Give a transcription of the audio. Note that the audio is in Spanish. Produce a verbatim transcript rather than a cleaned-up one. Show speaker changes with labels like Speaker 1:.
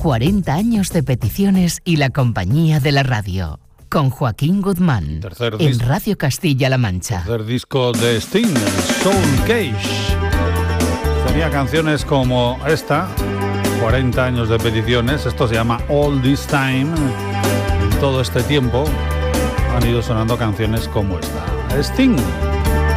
Speaker 1: cuarenta años de peticiones y la compañía de la radio. Con Joaquín Guzmán,
Speaker 2: Tercer
Speaker 1: en
Speaker 2: dis-
Speaker 1: Radio Castilla-La Mancha.
Speaker 2: Tercer disco de Sting, Soul Cage. Tenía canciones como esta, cuarenta años de peticiones. Esto se llama All This Time. En todo este tiempo han ido sonando canciones como esta. Sting.